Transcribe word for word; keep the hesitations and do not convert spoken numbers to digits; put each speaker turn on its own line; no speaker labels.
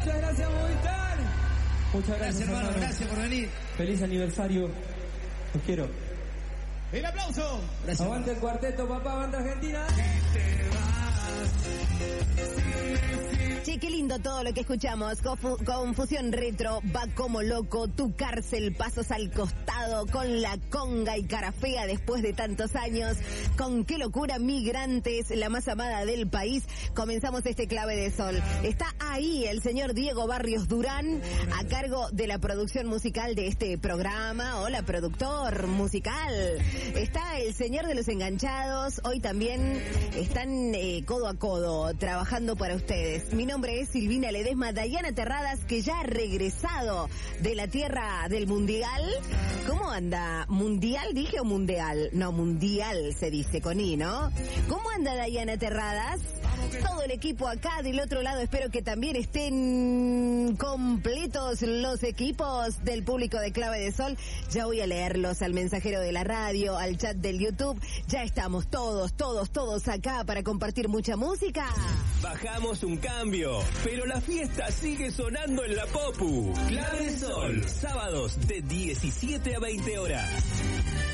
Muchas gracias, Movistar.
Muchas gracias,
Gracias, hermano,
hermano.
gracias por venir.
Feliz aniversario. Los quiero.
¡El aplauso! Gracias.
Aguante el cuarteto, papá, banda argentina.
Che, qué lindo todo lo que escuchamos. Confu- Confusión Retro, Va Como Loco, Tu Cárcel, Pasos al Costado, Con la Conga y Cara Fea después de tantos años. Con Qué Locura, Migrantes, la más amada del país. Comenzamos este Clave de Sol. Está ahí el señor Diego Barrios Durán, a cargo de la producción musical de este programa. Hola, productor musical. Está el señor de los enganchados. Hoy también están eh, codo a codo, trabajando para ustedes. Mi nombre es Silvina Ledesma. Dayana Terradas, que ya ha regresado de la tierra del mundial. ¿Cómo anda? ¿Mundial dije o mundial? No, mundial se dice con I, ¿no? ¿Cómo anda Dayana Terradas? Todo el equipo acá del otro lado, espero que también estén completos los equipos del público de Clave de Sol. Ya voy a leerlos al mensajero de la radio, al chat del YouTube. Ya estamos todos, todos, todos acá para compartir mucha música.
Bajamos un cambio, pero la fiesta sigue sonando en la Popu. Clave de Sol, sábados de diecisiete a veinte horas.